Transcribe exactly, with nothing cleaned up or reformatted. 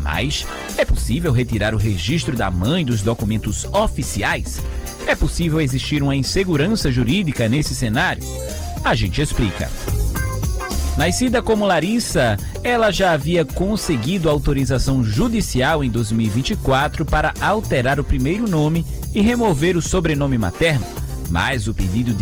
Mas é possível retirar o registro da mãe dos documentos oficiais? É possível existir uma insegurança jurídica nesse cenário? A gente explica. Nascida como Larissa, ela já havia conseguido autorização judicial em dois mil e vinte e quatro para alterar o primeiro nome e remover o sobrenome materno, mas o pedido de